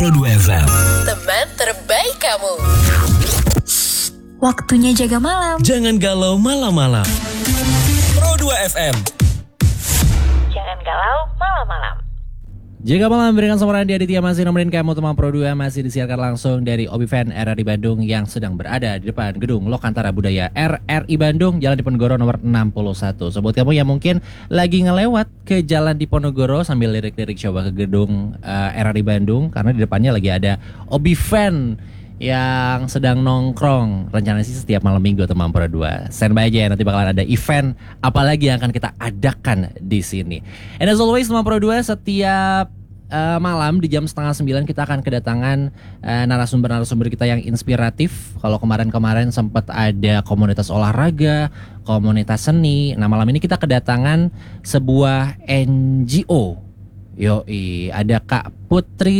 Pro 2 FM. Teman terbaik kamu. Waktunya jaga malam. Jangan galau malam-malam. Pro 2 FM. Jangan galau malam-malam. Jaga malam berikan sama Randy Aditya masih nemenin kamu teman Pro 2 masih disiarkan langsung dari Obiven RRI Bandung yang sedang berada di depan gedung Lokantara Budaya RRI Bandung, Jalan Diponegoro nomor 61. So buat kamu yang mungkin lagi ngelewat ke Jalan Diponegoro sambil lirik-lirik coba ke gedung RRI Bandung karena di depannya lagi ada Obiven yang sedang nongkrong. Rencananya sih setiap malam minggu teman Pro 2. Standby aja ya, nanti bakalan ada event apalagi yang akan kita adakan di sini. And as always teman Pro 2, setiap malam di jam 8:30 kita akan kedatangan narasumber-narasumber kita yang inspiratif. Kalau kemarin-kemarin sempat ada komunitas olahraga, komunitas seni. Nah malam ini kita kedatangan sebuah NGO. Yoi, ada Kak Putri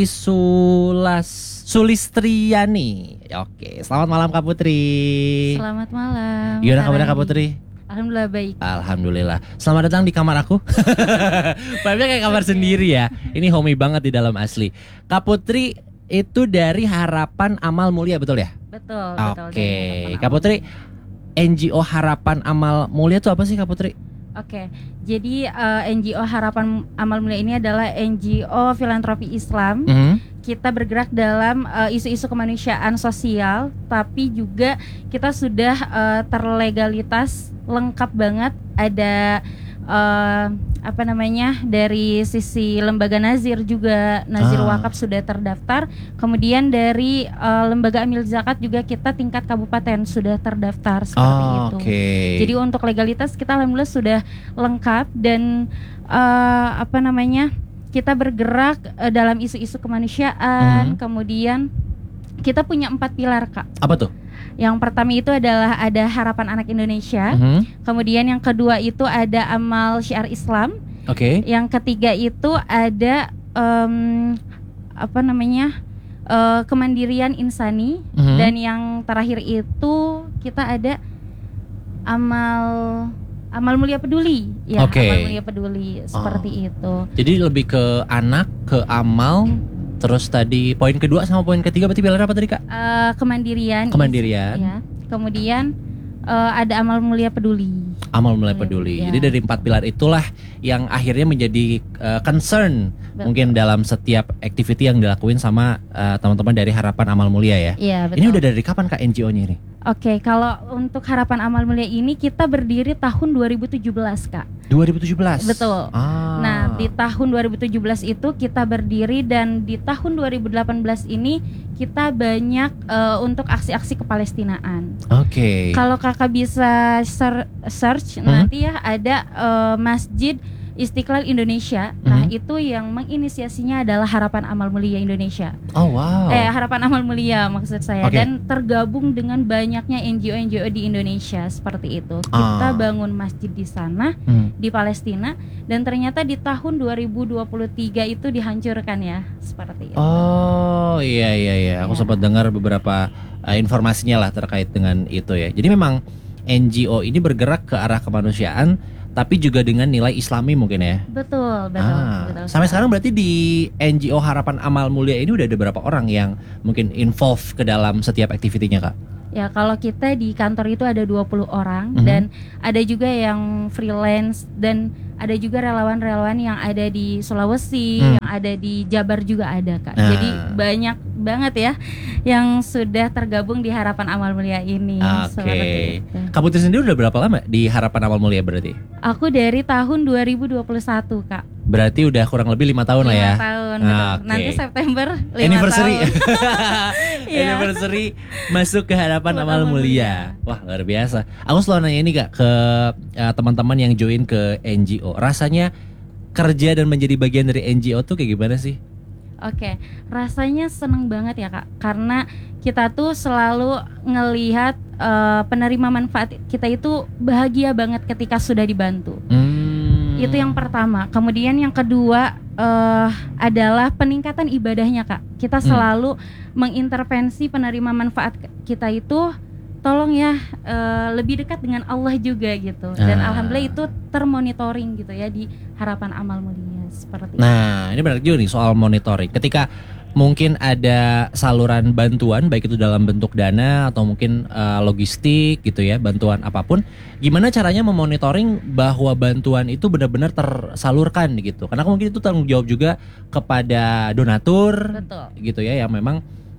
Sulistriani. Oke, selamat malam Kak Putri. Selamat malam. Gimana kabarnya Kak Putri? Alhamdulillah baik. Alhamdulillah. Selamat datang di kamar aku. Vibe-nya kayak kamar sendiri ya. Ini homey banget di dalam asli. Kak Putri itu dari Harapan Amal Mulia, betul ya? Betul. Oke. Kak Putri, NGO Harapan Amal Mulia itu apa sih Kak Putri? Oke, jadi NGO Harapan Amal Mulia ini adalah NGO filantropi Islam. Kita bergerak dalam isu-isu kemanusiaan sosial, tapi juga kita sudah terlegalitas lengkap banget. Ada dari sisi lembaga Nazir juga, Nazir Wakaf sudah terdaftar. Kemudian dari lembaga Amil Zakat juga kita tingkat kabupaten sudah terdaftar seperti itu. Jadi untuk legalitas kita alhamdulillah sudah lengkap dan kita bergerak dalam isu-isu kemanusiaan. Kemudian kita punya 4 pilar, Kak. Apa tuh? Yang pertama itu adalah ada Harapan Anak Indonesia. Kemudian yang kedua itu ada Amal Syiar Islam. Yang ketiga itu ada Kemandirian Insani. Dan yang terakhir itu kita ada Amal Mulia Peduli. Ya, Amal Mulia Peduli seperti itu. Jadi lebih ke anak, ke amal. Terus tadi poin kedua sama poin ketiga berarti pilar apa tadi Kak? Kemandirian. Ya. Kemudian ada Amal Mulia Peduli. Amal Mulia Peduli. Ya. Jadi dari 4 pilar itulah yang akhirnya menjadi concern. Betul. Mungkin dalam setiap activity yang dilakuin sama teman-teman dari Harapan Amal Mulia ya. Iya betul. Ini udah dari kapan Kak NGO-nya ini? Oke, kalau untuk Harapan Amal Mulia ini kita berdiri tahun 2017 Kak. 2017? Betul. Nah di tahun 2017 itu kita berdiri dan di tahun 2018 ini kita banyak untuk aksi-aksi kepalestinaan. Kalau kakak bisa search nanti ya ada Masjid Istiqlal Indonesia. Nah itu yang menginisiasinya adalah Harapan Amal Mulia Indonesia. Harapan Amal Mulia maksud saya. Dan tergabung dengan banyaknya NGO-NGO di Indonesia seperti itu. Kita bangun masjid di sana di Palestina dan ternyata di tahun 2023 itu dihancurkan ya seperti itu. Iya. Aku sempat dengar beberapa informasinya lah terkait dengan itu ya. Jadi memang NGO ini bergerak ke arah kemanusiaan tapi juga dengan nilai Islami mungkin ya. Betul. Sampai sekarang berarti di NGO Harapan Amal Mulia ini udah ada berapa orang yang mungkin involve ke dalam setiap aktivitinya Kak? Ya kalau kita di kantor itu ada 20 orang dan ada juga yang freelance dan ada juga relawan-relawan yang ada di Sulawesi, yang ada di Jabar juga ada Kak. Jadi banyak banget ya yang sudah tergabung di Harapan Amal Mulia ini. Kak Putri sendiri udah berapa lama di Harapan Amal Mulia berarti? Aku dari tahun 2021 Kak. Berarti udah kurang lebih 5 tahun lah ya. 5 tahun betul. Nanti September 5 anniversary. Tahun anniversary masuk ke Harapan Amal Mulia. Wah luar biasa. Aku selalu nanya ini Kak ke teman-teman yang join ke NGO. Rasanya kerja dan menjadi bagian dari NGO tuh kayak gimana sih? Rasanya seneng banget ya Kak. Karena kita tuh selalu ngelihat penerima manfaat kita itu bahagia banget ketika sudah dibantu. Itu yang pertama. Kemudian yang kedua adalah peningkatan ibadahnya Kak. Kita selalu mengintervensi penerima manfaat kita itu, tolong ya lebih dekat dengan Allah juga gitu. Dan alhamdulillah itu termonitoring gitu ya di Harapan Amal Mulia seperti itu. Nah ini benar juga nih soal monitoring. Ketika mungkin ada saluran bantuan baik itu dalam bentuk dana atau mungkin logistik gitu ya, bantuan apapun, gimana caranya memonitoring bahwa bantuan itu benar-benar tersalurkan gitu, karena mungkin itu tanggung jawab juga kepada donatur. Betul. Gitu ya, yang memang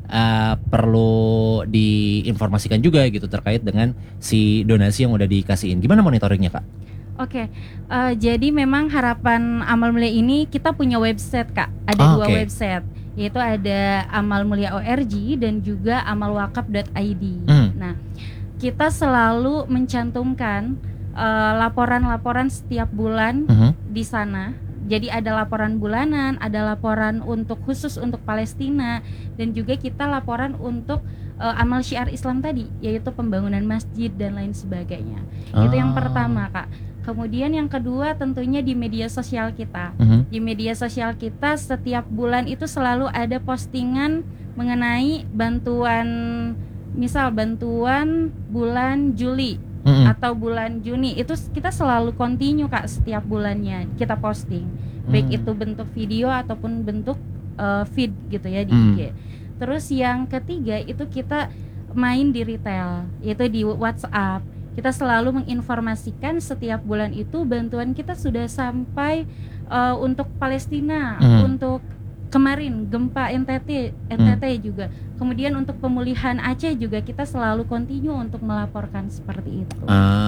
perlu diinformasikan juga gitu terkait dengan si donasi yang udah dikasihin. Gimana monitoringnya, Kak? Oke, jadi memang Harapan Amal Mulia ini kita punya website, Kak. Ada dua website, yaitu ada Amal Mulia ORG dan juga amalwakaf.id. Nah, kita selalu mencantumkan laporan-laporan setiap bulan di sana. Jadi ada laporan bulanan, ada laporan khusus untuk Palestina, dan juga kita laporan untuk amal syiar Islam tadi, yaitu pembangunan masjid dan lain sebagainya. Itu yang pertama, Kak. Kemudian yang kedua tentunya di media sosial kita. Di media sosial kita setiap bulan itu selalu ada postingan mengenai bantuan, misal bantuan bulan Juli atau bulan Juni. Itu kita selalu continue, Kak, setiap bulannya kita posting. Baik itu bentuk video ataupun bentuk feed gitu ya di IG. Terus yang ketiga itu kita main di retail, yaitu di WhatsApp. Kita selalu menginformasikan setiap bulan itu bantuan kita sudah sampai untuk Palestina, untuk kemarin gempa NTT juga. Kemudian untuk pemulihan Aceh juga kita selalu continue untuk melaporkan seperti itu.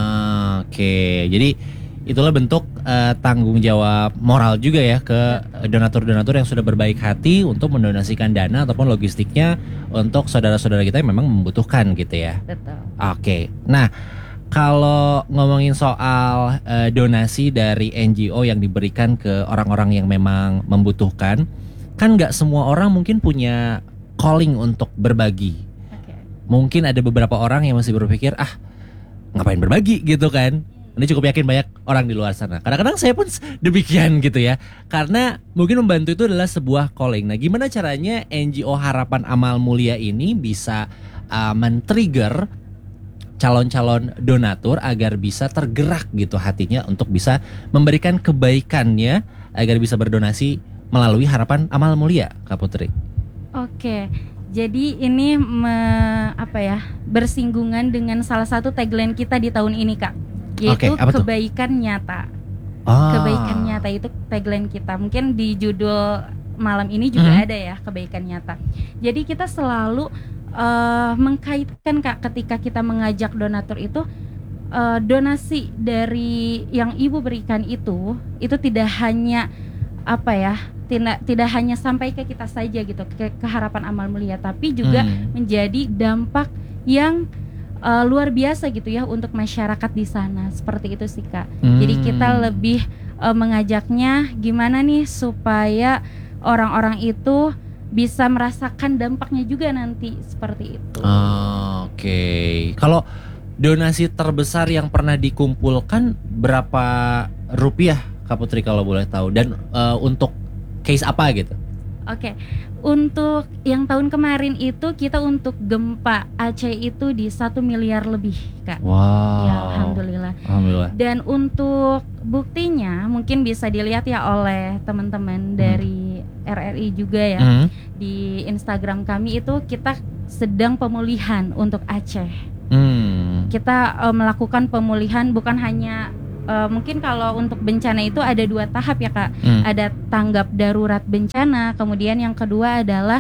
Oke. Jadi itulah bentuk tanggung jawab moral juga ya ke donatur-donatur yang sudah berbaik hati untuk mendonasikan dana ataupun logistiknya untuk saudara-saudara kita yang memang membutuhkan gitu ya. Betul. Oke. Nah, kalau ngomongin soal donasi dari NGO yang diberikan ke orang-orang yang memang membutuhkan, kan nggak semua orang mungkin punya calling untuk berbagi. Mungkin ada beberapa orang yang masih berpikir, ngapain berbagi gitu kan. Ini cukup yakin banyak orang di luar sana. Kadang-kadang saya pun demikian gitu ya. Karena mungkin membantu itu adalah sebuah calling. Nah, gimana caranya NGO Harapan Amal Mulia ini bisa men-trigger calon-calon donatur agar bisa tergerak gitu hatinya untuk bisa memberikan kebaikannya agar bisa berdonasi melalui Harapan Amal Mulia, Kak Putri? Oke, jadi ini bersinggungan dengan salah satu tagline kita di tahun ini, Kak, yaitu kebaikan nyata. Kebaikan nyata itu tagline kita. Mungkin di judul malam ini juga ada ya, kebaikan nyata. Jadi kita selalu mengkaitkan, Kak, ketika kita mengajak donatur itu, donasi dari yang ibu berikan itu tidak hanya tidak hanya sampai ke kita saja gitu, ke Harapan Amal Mulia, tapi juga menjadi dampak yang luar biasa gitu ya untuk masyarakat di sana. Seperti itu sih, Kak. Jadi kita lebih mengajaknya gimana nih supaya orang-orang itu bisa merasakan dampaknya juga nanti, seperti itu. Oke. Kalau donasi terbesar yang pernah dikumpulkan berapa rupiah, Kak Putri, kalau boleh tahu? Dan untuk case apa gitu? Oke. Untuk yang tahun kemarin itu kita untuk gempa Aceh itu di 1 miliar lebih, Kak. Wow. Ya, alhamdulillah. Dan untuk buktinya mungkin bisa dilihat ya oleh teman-teman dari RRI juga ya. Di Instagram kami itu kita sedang pemulihan untuk Aceh. Kita melakukan pemulihan bukan hanya mungkin kalau untuk bencana itu ada 2 tahap ya, Kak. Ada tanggap darurat bencana, kemudian yang kedua adalah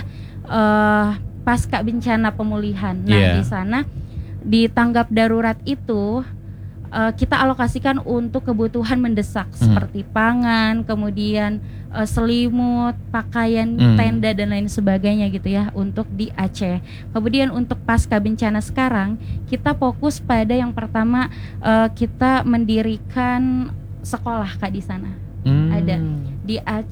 pasca bencana pemulihan. Nah, di sana di tanggap darurat itu kita alokasikan untuk kebutuhan mendesak seperti pangan, kemudian selimut, pakaian, tenda dan lain sebagainya gitu ya untuk di Aceh. Kemudian untuk pasca bencana sekarang kita fokus pada yang pertama, kita mendirikan sekolah, Kak, di sana. Ada di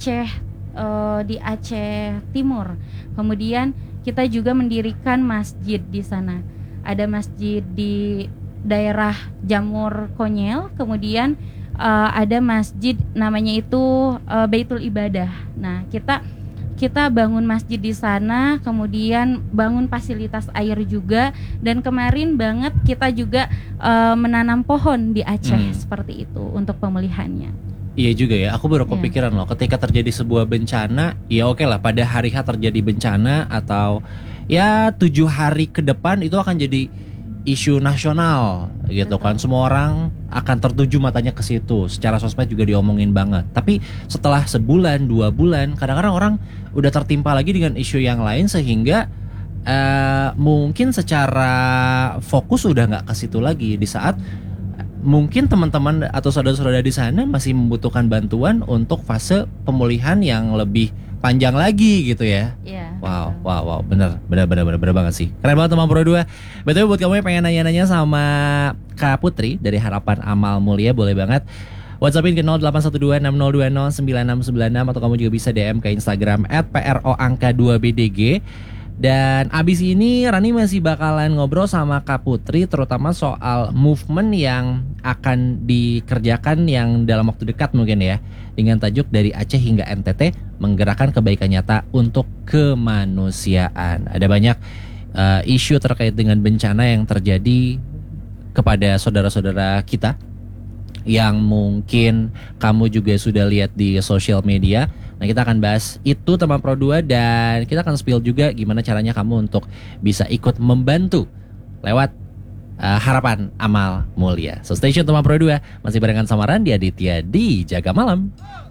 Aceh Timur. Kemudian kita juga mendirikan masjid di sana. Ada masjid di daerah Jamur Konyel, kemudian ada masjid namanya itu Baitul Ibadah. Nah, kita bangun masjid di sana, kemudian bangun fasilitas air juga, dan kemarin banget kita juga menanam pohon di Aceh seperti itu untuk pemulihannya. Iya juga ya, aku baru kepikiran loh, ketika terjadi sebuah bencana, ya oke lah pada hari H terjadi bencana atau ya 7 hari ke depan itu akan jadi isu nasional gitu kan. Semua orang akan tertuju matanya ke situ. Secara sosmed juga diomongin banget. Tapi setelah sebulan, 2 bulan, kadang-kadang orang udah tertimpa lagi dengan isu yang lain sehingga mungkin secara fokus udah nggak ke situ lagi di saat mungkin teman-teman atau saudara-saudara di sana masih membutuhkan bantuan untuk fase pemulihan yang lebih panjang lagi gitu ya. Iya. Wow, bener banget sih. Keren banget teman Pro 2. Betul, buat kamu yang pengen nanya-nanya sama Kak Putri dari Harapan Amal Mulia, boleh banget WhatsAppin ke 081260209696 atau kamu juga bisa DM ke Instagram @pro_2bdg. Dan abis ini Rani masih bakalan ngobrol sama Kak Putri terutama soal movement yang akan dikerjakan yang dalam waktu dekat mungkin ya, dengan tajuk Dari Aceh Hingga NTT, menggerakkan kebaikan nyata untuk kemanusiaan. Ada banyak isu terkait dengan bencana yang terjadi kepada saudara-saudara kita yang mungkin kamu juga sudah lihat di sosial media. Nah, kita akan bahas itu teman Pro 2 dan kita akan spill juga gimana caranya kamu untuk bisa ikut membantu lewat Harapan Amal Mulia. So stay tune teman Pro 2, masih barengan sama Randi Aditya di Jaga Malam.